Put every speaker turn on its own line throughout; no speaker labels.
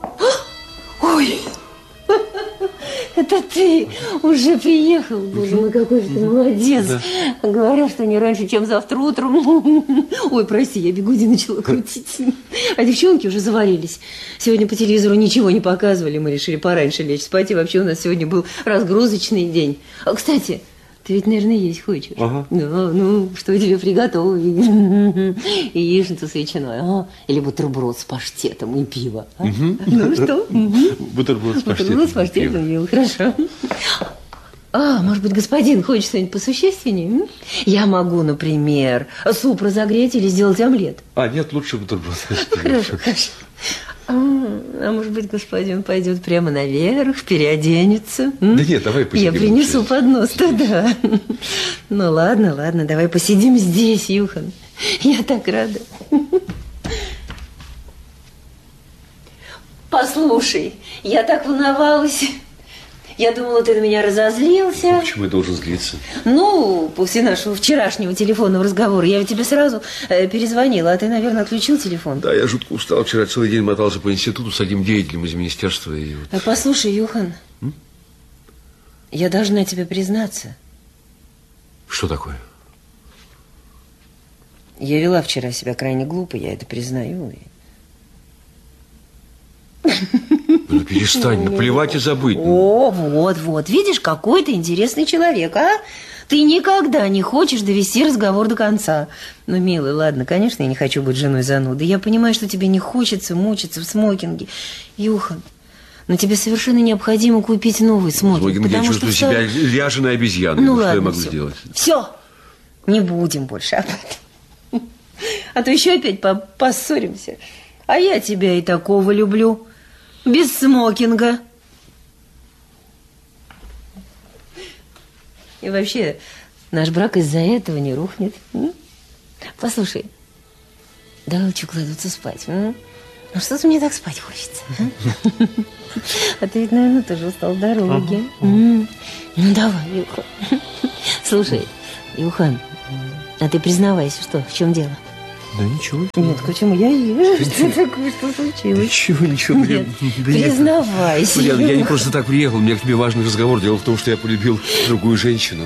Ой! Это ты уже приехал. Боже мой, какой же ты молодец. Да. Говорят, что не раньше, чем завтра утром. Ой, прости, я бигуди начала крутить. А девчонки уже завалились. Сегодня по телевизору ничего не показывали. Мы решили пораньше лечь спать. И вообще у нас сегодня был разгрузочный день. Кстати, ты ведь, наверное, есть хочешь? Ага. Да, ну, что тебе приготовить? Яичницу с ветчиной, или бутерброд с паштетом и пиво. А? Угу. Ну что?
Бутерброд с паштетом.
Бутерброд с паштетом и хорошо. Может быть, господин хочет что-нибудь посущественнее? Я могу, например, суп разогреть или сделать омлет.
Нет, лучше бутерброд.
Хорошо, хорошо. Может быть, господин пойдет прямо наверх, переоденется?
Да нет, давай посидим.
Я принесу поднос туда. Ну, ладно, давай посидим здесь, Юхан. Я так рада. Послушай, я так волновалась. Я думала, ты на меня разозлился.
Почему я должен злиться?
Ну, после нашего вчерашнего телефонного разговора я ведь тебе сразу перезвонила, а ты, наверное, отключил телефон.
Да, я жутко устал. Вчера целый день мотался по институту с одним деятелем из министерства. И вот...
Послушай, Юхан, я должна тебе признаться.
Что такое?
Я вела вчера себя крайне глупо, я это признаю.
Ну, перестань, наплевать и забыть.
Вот, видишь, какой ты интересный человек, а? Ты никогда не хочешь довести разговор до конца. Ну, милый, ладно, конечно, я не хочу быть женой зануды. Я понимаю, что тебе не хочется мучиться в смокинге. Юхан, но тебе совершенно необходимо купить новый смокинг.
Я чувствую себя ряженой обезьяной.
Ну, ладно,
что я могу
все.
сделать?
Все, не будем больше об этом. А то еще опять поссоримся. А я тебя и такого люблю. Без смокинга. И вообще, наш брак из-за этого не рухнет. Послушай, давай лучше укладываться спать. Ну, что-то мне так спать хочется. А ты ведь, наверное, тоже устал с дороги. Ну, давай, Юхан. Слушай, Юхан, а ты признавайся, что, в чем дело?
Да ничего.
Нет, почему? Я вижу, что такое, что случилось.
Ничего.
Нет, признавайся.
Я не просто так приехал, у меня к тебе важный разговор. Дело в том, что я полюбил другую женщину.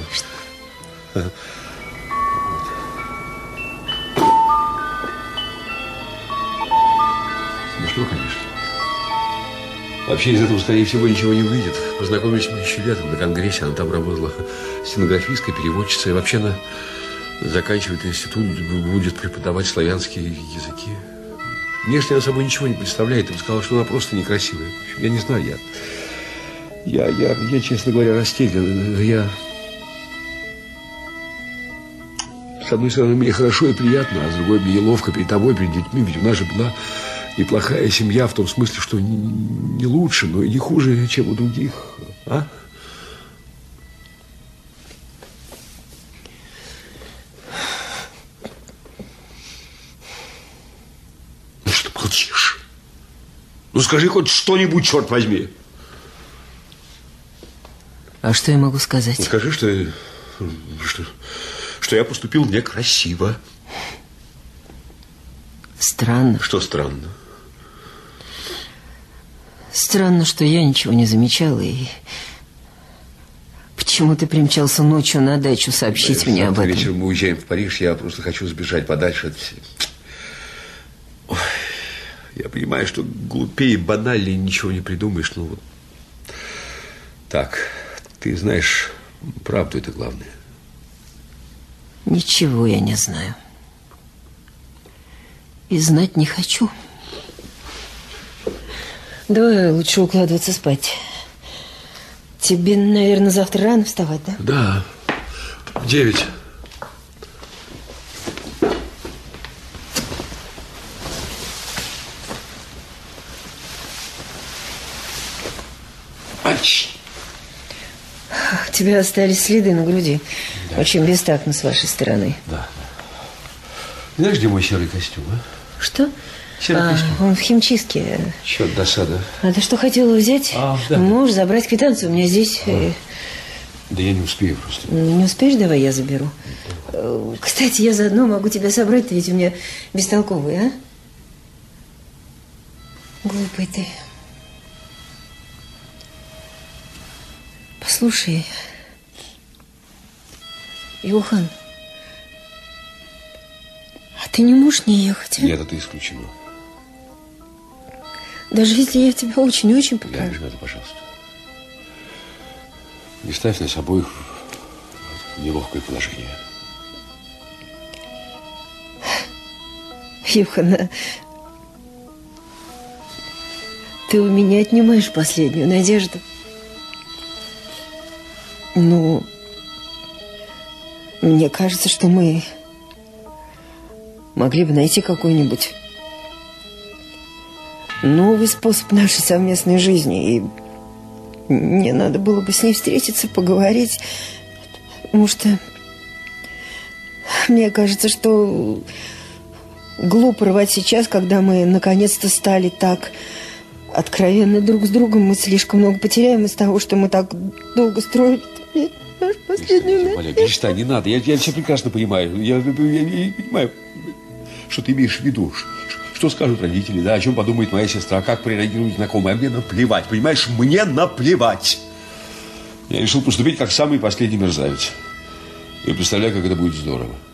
Смешно, конечно. Вообще из этого, скорее всего, ничего не выйдет. Познакомились мы еще летом на конгрессе. Она там работала стенографисткой, переводчицей. Вообще она заканчивает институт, будет преподавать славянские языки. Внешне она собой ничего не представляет. Я бы сказал, что она просто некрасивая. Я не знаю, я, честно говоря, растерян. С одной стороны, мне хорошо и приятно, а с другой, мне неловко перед тобой, перед детьми. Ведь у нас же была неплохая семья в том смысле, что не лучше, но и не хуже, чем у других. А? Ну что молчишь? Ну скажи хоть что-нибудь, черт возьми.
А что я могу сказать?
Ну, скажи, что я поступил некрасиво.
Странно.
Что странно?
Странно, что я ничего не замечала. И почему ты примчался ночью на дачу сообщить мне об этом?
Вечером мы уезжаем в Париж. Я просто хочу сбежать подальше от всего. Ой, я понимаю, что глупее и банальнее ничего не придумаешь. Ну вот так. Ты знаешь, правду это главное.
Ничего я не знаю. И знать не хочу. Давай лучше укладываться спать. Тебе, наверное, завтра рано вставать, да?
Да, в 9.
У тебя остались следы на груди. Да. Очень бестактно с вашей стороны.
Да. Знаешь, где мой серый костюм, а?
Что?
Серый костюм.
Он в химчистке.
Черт, досада.
А ты что хотела взять?
Да.
Можешь забрать квитанцию. У меня здесь...
Да я не успею просто.
Не успеешь? Давай я заберу. Да. Кстати, я заодно могу тебя собрать. Ты ведь у меня бестолковый, а? Глупый ты. Слушай, Йохан, а ты не можешь не ехать, а?
Нет, это исключено.
Даже если я тебя очень-очень попрошу.
Не надо, пожалуйста. Не ставь нас обоих в неловкое положение.
Йохан, ты у меня отнимаешь последнюю надежду. Ну, мне кажется, что мы могли бы найти какой-нибудь новый способ нашей совместной жизни. И мне надо было бы с ней встретиться, поговорить. Потому что мне кажется, что глупо рвать сейчас, когда мы наконец-то стали так откровенны друг с другом. Мы слишком много потеряем из того, что мы так долго строили. Наш последний...
Валя, перестань, не надо. Я все прекрасно понимаю. Я понимаю, что ты имеешь в виду. Что скажут родители, да, о чем подумает моя сестра, как прореагируют знакомые. А мне наплевать, понимаешь, мне наплевать. Я решил поступить как самый последний мерзавец. Я представляю, как это будет здорово.